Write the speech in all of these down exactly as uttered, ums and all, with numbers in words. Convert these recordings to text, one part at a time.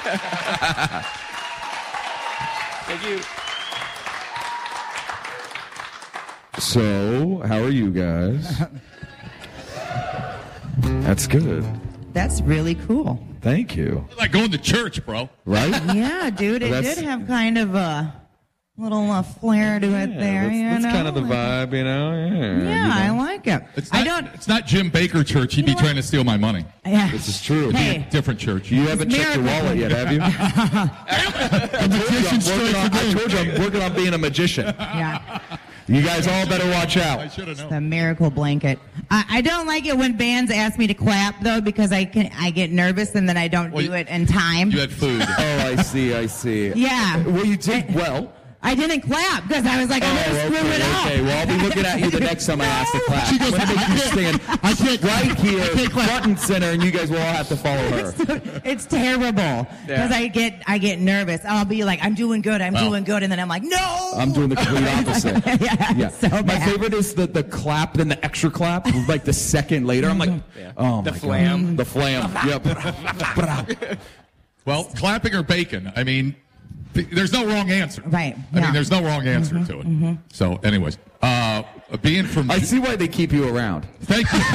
Thank you. So, how are you guys? That's good. That's really cool. Thank you. Like going to church, bro. Right? Yeah, dude. It Well, did that's- have kind of a little uh, flair to it there. that's, you that's know? kind of the vibe, you know? Yeah, Yeah, you I know. like it. It's not, I don't. It's not Jim Baker Church. He'd You be know trying what? to steal my money. Yeah. This is true. Hey. Different church. You haven't checked your Miracle. wallet yet, have you? I told you I'm working on- I told you I'm working on being a magician. Yeah. You guys all better watch I out. should have known. The miracle blanket. I, I don't like it when bands ask me to clap though because I can I get nervous and then I don't Well, do you- it in time. You had food. Oh, I see, I see. Yeah. Well, you did well. I didn't clap because I was like, I'm Oh, gonna screw okay, it up. okay. Well, I'll be looking at you the next time I ask to clap. She goes, I'm gonna make you stand I can't right here, I can't clap. front and center, and you guys will all have to follow her. It's terrible because I get I get nervous. I'll be like, I'm doing good, I'm Well. doing good, and then I'm like, no. I'm doing the complete opposite. yeah, Yeah. so My bad. favorite is the, the clap, then the extra clap, like the second later. I'm like, oh The my flam. God. The flam. Yep. Well, clapping or bacon. I mean, th- there's no wrong answer. Right, I yeah. mean, there's no wrong answer to it. So, anyways, uh, being from. I see why they keep you around. Thank you.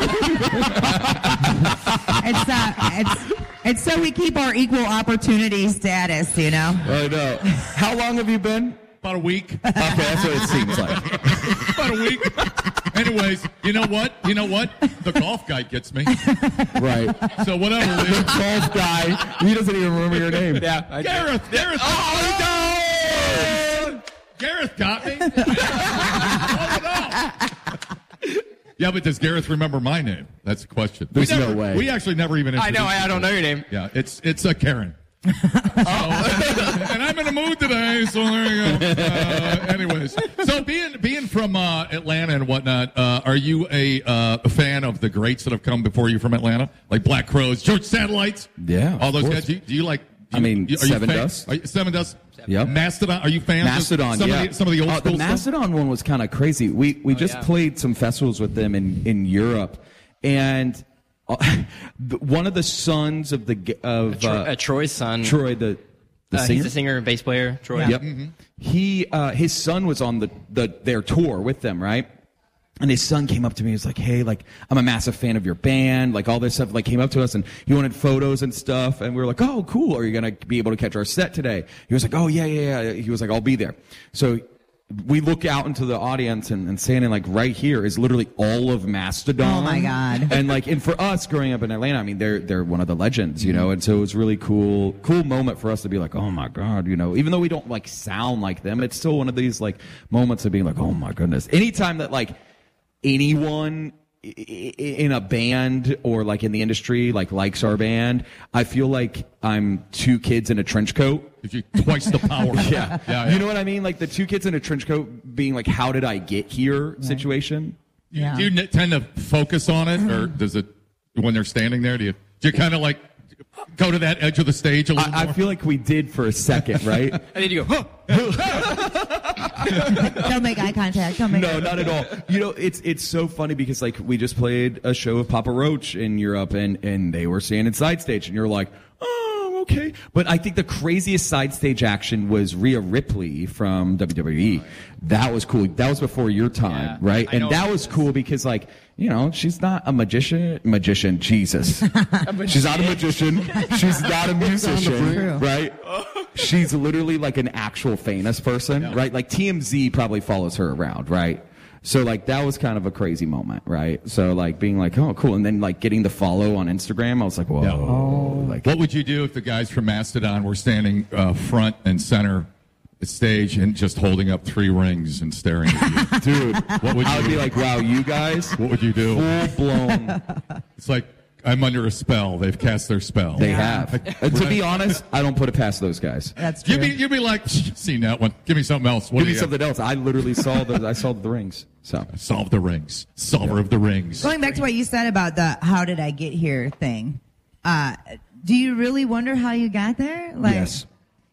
It's uh, it's it's so we keep our equal opportunity status, you know. I know. How long have you been? About a week. Okay, that's what it seems like. About a week. Anyways, you know what? You know what? The golf guy gets me. Right. So whatever. The Lou. golf guy, he doesn't even remember your name. Yeah. I do. Gareth. Gareth. Oh, no! Gareth got me. Oh, no. Yeah, but does Gareth remember my name? That's the question. There's we no never, way. We actually never even. I know. introduced I, I don't know your name. Yeah, it's it's a Karen. So, and I'm in a mood today, so there you go. Uh, anyways, so being being from uh, Atlanta and whatnot, uh, are you a, uh, a fan of the greats that have come before you from Atlanta, like Black Crowes, George Satellites? Yeah, all of those course. guys. Do you, do you like? Do I you, mean, are you Seven fan- Dust. Are you, Seven Dust. Yep. Mastodon. Are you fans Mastodon, of some yeah. of the some of the old uh, school the stuff? Mastodon one was kind of crazy. We we Oh, just yeah. played some festivals with them in in Europe, and uh, the- one of the sons of the g- of Tro- uh, uh, Troy's son. Troy, the the uh, singer. he's a singer and bass player. Troy. Yeah. Yep. He uh, his son was on the, the their tour with them, right? And his son came up to me. He was like, "Hey, like I'm a massive fan of your band. Like all this stuff. Like came up to us and he wanted photos and stuff. And we were like, "Oh, cool. Are you gonna be able to catch our set today?" He was like, "Oh yeah, yeah, yeah." He was like, "I'll be there." So we look out into the audience and, and standing like right here is literally all of Mastodon. Oh, my God. And like, and for us growing up in Atlanta, I mean, they're they're one of the legends, you know. And so it was really cool, cool moment for us to be like, oh my God, you know. Even though we don't like sound like them, it's still one of these like moments of being like, oh my goodness. Anytime that like anyone i- i- in a band or like in the industry like likes our band, I feel like I'm two kids in a trench coat. If you twice the power. Yeah. yeah, yeah. You know what I mean? Like the two kids in a trench coat being like, how did I get here situation. You- Yeah. Do you n- tend to focus on it, or does it when they're standing there? Do you do you kind of like go to that edge of the stage a little I, I more? feel like we did for a second, right? And then you go, huh? Don't make eye contact. Don't make. No, not at all. You know, it's it's so funny because like we just played a show of Papa Roach in Europe, and and they were standing side stage, and you're like, oh, okay. But I think the craziest side stage action was Rhea Ripley from W W E. That was cool. That was before your time, Yeah, right? I And know that what was it is. cool because like, you know, she's not a magician. Magician, Jesus. She's not a magician. She's not a musician, True. right? She's literally like an actual famous person, right? Like T M Z probably follows her around, right? So like that was kind of a crazy moment, right? So like being like, oh, cool, and then like getting the follow on Instagram, I was like, whoa, Yeah. like What would you do if the guys from Mastodon were standing uh, front and center the stage and just holding up three rings and staring at you? dude, What would I you would be do? like, wow, you guys, What would you do? full blown, It's like I'm under a spell. They've cast their spell. they have. And to be honest, I don't put it past those guys. That's true. You'd be, you'd be like, seen that one. Give me something else. What Give do me you something else. I literally saw the, I saw the rings. So Solve the rings. Solver of the rings. Going back to what you said about the "how did I get here" thing, uh, do you really wonder how you got there? Like, yes,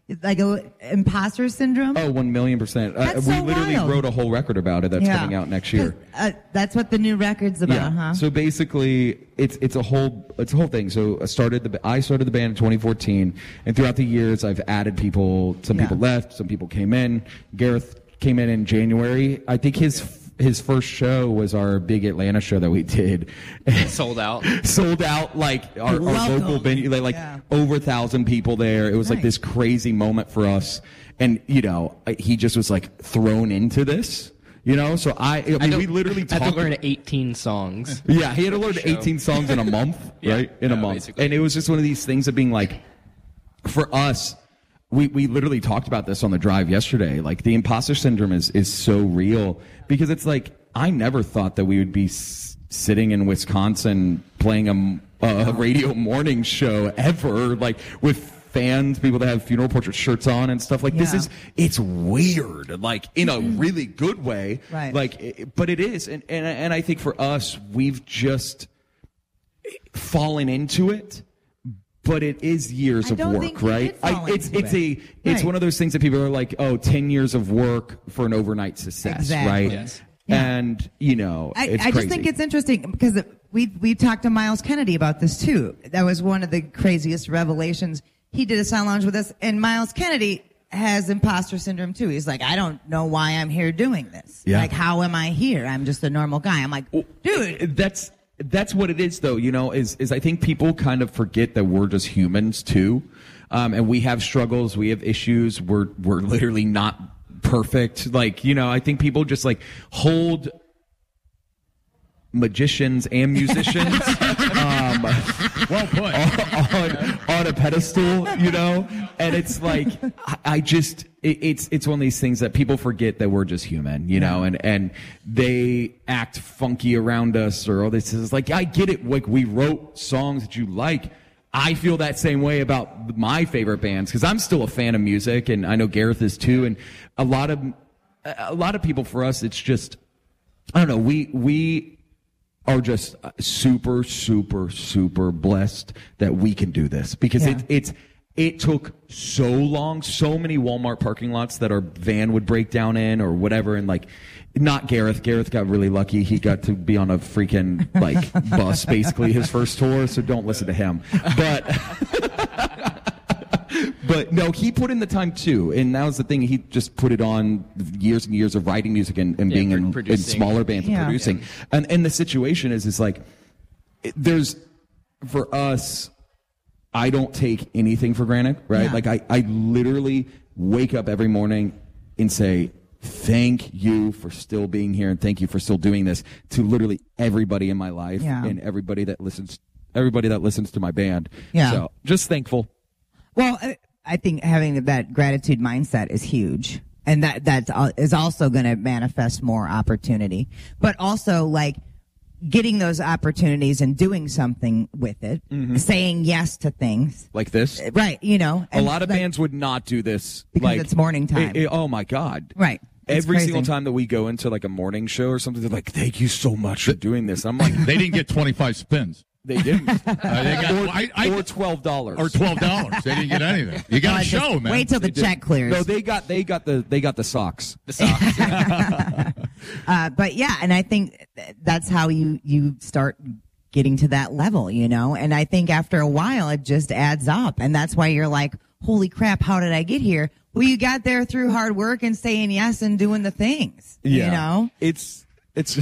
like a imposter syndrome. Oh, one million percent. Uh, That's we so literally wild. wrote a whole record about it that's Yeah. coming out next year. Uh, that's what the new record's about, huh? So basically, it's it's a whole it's a whole thing. So I started the I started the band in twenty fourteen, and throughout the years, I've added people. Some Yeah. people left, some people came in. Gareth came in in January. I think his his first show was our big Atlanta show that we did. Sold out. Sold out like our, our Welcome. local venue, like, like Yeah. over a thousand people there. It was like Right. this crazy moment for us, and you know, I- he just was like thrown into this. You know, so I, I mean, I had to- we literally I had talked. to learn eighteen songs. Yeah, he had to learn Show. eighteen songs in a month, Yeah, right? In a yeah, month. basically. And it was just one of these things of being like, for us, we, we literally talked about this on the drive yesterday. Like, the imposter syndrome is, is so real because it's like, I never thought that we would be s- sitting in Wisconsin playing a, a radio morning show ever, like, with fans, people that have funeral portrait shirts on and stuff. Like, this Yeah. is, it's weird, like, in a really good way. Right. Like, it, but it is. And, and, and I think for us, we've just fallen into it. But it is years I of don't work, think we right? did fall it's into it's it. a it's Right. one of those things that people are like, oh, ten years of work for an overnight success, Exactly. right? Yes. Yeah. And you know, I, it's I just crazy. think it's interesting because we we talked to Miles Kennedy about this too. That was one of the craziest revelations. He did a sound lounge with us, and Miles Kennedy has imposter syndrome too. He's like, I don't know why I'm here doing this. Yeah. Like, how am I here? I'm just a normal guy. I'm like, dude. That's that's what it is, though. You know, is is I think people kind of forget that we're just humans too, um, and we have struggles, we have issues. We're we're literally not perfect. Like, you know, I think people just like hold magicians and musicians um, Well put. on, on a pedestal, you know, and it's like I, I just it, it's it's one of these things that people forget that we're just human, you know, and and they act funky around us or all this is like I get it, like we wrote songs that you like. I feel that same way about my favorite bands because I'm still a fan of music, and I know Gareth is too, and a lot of a lot of people for us, it's just I don't know, we we. are just super, super, super blessed that we can do this because Yeah. it, it's it took so long, so many Walmart parking lots that our van would break down in or whatever, and like, not Gareth. Gareth got really lucky; he got to be on a freaking like bus, basically his first tour. So don't listen to him, but. But no, he put in the time too, and that was the thing. He just put it on years and years of writing music and, and Yeah, being pro- in, in producing. smaller bands Yeah. and producing. And and the situation is, is like, it- there's for us. I don't take anything for granted, right? Yeah. Like I, I literally wake up every morning and say, thank you for still being here and thank you for still doing this to literally everybody in my life Yeah. and everybody that listens, everybody that listens to my band. Yeah. So just thankful. Well, I- I think having that gratitude mindset is huge. And that, that is also going to manifest more opportunity. But also, like, getting those opportunities and doing something with it, saying yes to things. Like this. Right, you know. A and lot of like- bands would not do this Because like, it's morning time. it- it- oh my God. Right. It's Every crazy. single time that we go into like a morning show or something, they're like, thank you so much for doing this. I'm like, They didn't get twenty-five spins. they didn't. Uh, they got, or, I, I, or twelve dollars. or twelve dollars. They didn't get anything. You got Uh, to just show, man. Wait till the check clears. No, they got they got the they got the socks. The socks. Uh, but yeah, and I think th- that's how you, you start getting to that level, you know? And I think after a while, it just adds up. And that's why you're like, holy crap, how did I get here? Well, you got there through hard work and saying yes and doing the things, you know? it's it's.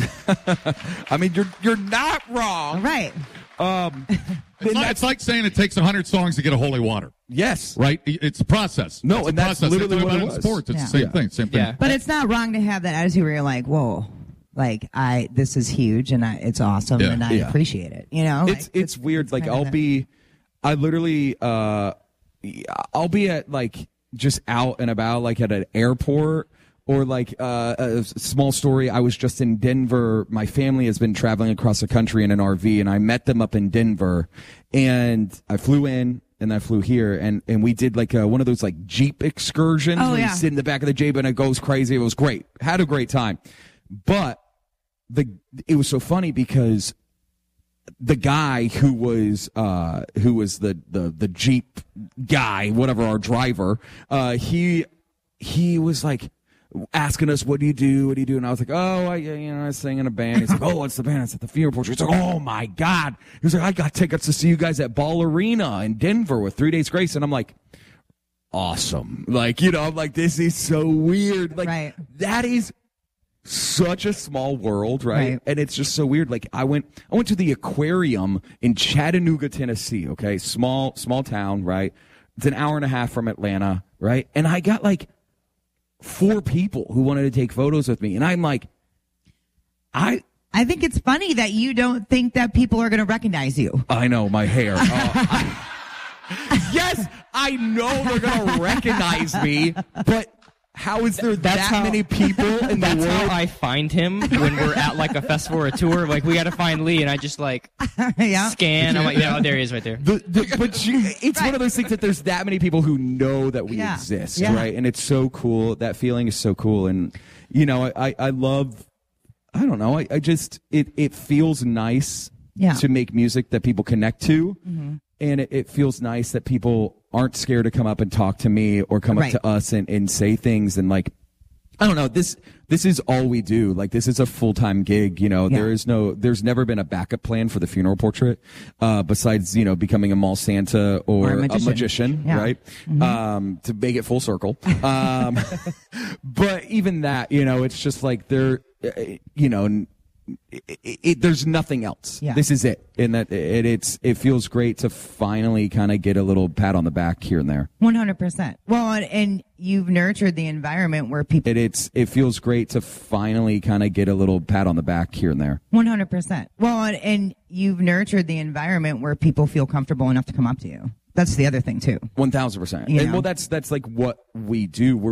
I mean, you're you're not wrong. Right. Um, It's, like, it's like saying it takes one hundred songs to get a holy water, yes. right? It's a process. No, it's a and that's process. They literally talk what about it in was. sports. It's Yeah. the same Yeah. thing. Same thing. Yeah. But it's not wrong to have that attitude where you're like, whoa, like I, this is huge and I, it's awesome Yeah. and I Yeah. appreciate it, you know? It's Like, it's weird. Like kind of I'll the- be, I literally, uh, I'll be at like just out and about, like at an airport. Or like uh, a s- small story, I was just in Denver. My family has been traveling across the country in an R V, and I met them up in Denver. And I flew in, and I flew here, and, and we did like a, one of those like Jeep excursions. Oh, where yeah. you sit in the back of the Jeep and it goes crazy. It was great. Had a great time. But the it was so funny because the guy who was uh who was the the the Jeep guy, whatever, our driver, uh, he he was like asking us, what do you do? What do you do? And I was like, oh, I, you know, I sing in a band. He's like, oh, what's the band? It's at the Funeral Portrait. He's like, oh my God. He was like, I got tickets to see you guys at Ball Arena in Denver with Three Days Grace. And I'm like, awesome. Like, you know, I'm like, this is so weird. Like, Right. that is such a small world, right? Right. And it's just so weird. Like, I went, I went to the aquarium in Chattanooga, Tennessee. Okay. Small, small town, right? It's an hour and a half from Atlanta, right? And I got like four people who wanted to take photos with me. And I'm like, I, I think it's funny that you don't think that people are going to recognize you. I know my hair. Uh, I, yes, I know they're going to recognize me, but how is there That's that how- many people in the That's world? how I find him when we're at like a festival or a tour. Like we got to find Lee, and I just like Yeah. scan. I'm like, yeah, oh, there he is, right there. The, the, but you, it's one of those things that there's that many people who know that we Yeah. exist, Yeah. right? And it's so cool. That feeling is so cool. And, you know, I, I, I love, I don't know, I, I just, it, it feels nice Yeah. to make music that people connect to. Mm-hmm. And it, it feels nice that people aren't scared to come up and talk to me or come Right. up to us and, and say things. And like, I don't know, this, this is all we do. Like, this is a full-time gig, you know, Yeah. there is no, there's never been a backup plan for the Funeral Portrait, uh, besides, you know, becoming a mall Santa or, Or a a magician. magician, Yeah. right? Um, to make it full circle. Um, but even that, you know, it's just like there, uh, you know, it, it, it, there's nothing else. Yeah. This is it. And that it, it's, it feels great to finally kind of get a little pat on the back here and there. one hundred percent. Well, and, and you've nurtured the environment where people, It, it's, it feels great to finally kind of get a little pat on the back here and there. one hundred percent. Well, and, and you've nurtured the environment where people feel comfortable enough to come up to you. That's the other thing too. one thousand percent. You And know? well, that's, that's like what we do. We're